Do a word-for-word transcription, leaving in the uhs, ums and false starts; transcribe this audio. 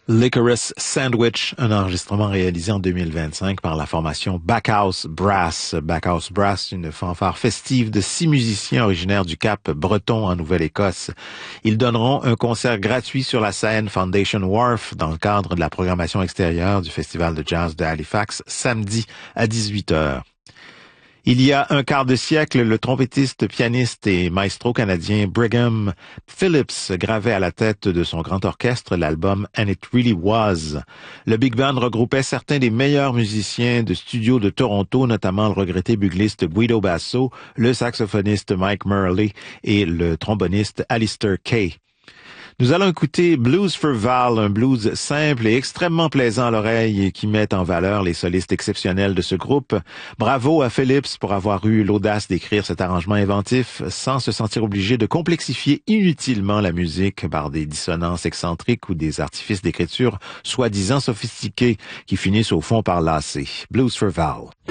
Licorice Sandwich, un enregistrement réalisé en deux mille vingt-cinq par la formation Backhouse Brass. Backhouse Brass, une fanfare festive de six musiciens originaires du Cap Breton en Nouvelle-Écosse. Ils donneront un concert gratuit sur la scène Foundation Wharf dans le cadre de la programmation extérieure du Festival de jazz de Halifax samedi à dix-huit heures. Il y a un quart de siècle, le trompettiste, pianiste et maestro canadien Brigham Phillips gravait à la tête de son grand orchestre l'album And It Really Was. Le Big Band regroupait certains des meilleurs musiciens de studio de Toronto, notamment le regretté bugliste Guido Basso, le saxophoniste Mike Murley et le tromboniste Alistair Kay. Nous allons écouter Blues for Val, un blues simple et extrêmement plaisant à l'oreille qui met en valeur les solistes exceptionnels de ce groupe. Bravo à Phillips pour avoir eu l'audace d'écrire cet arrangement inventif sans se sentir obligé de complexifier inutilement la musique par des dissonances excentriques ou des artifices d'écriture soi-disant sophistiqués qui finissent au fond par lasser. Blues for Val.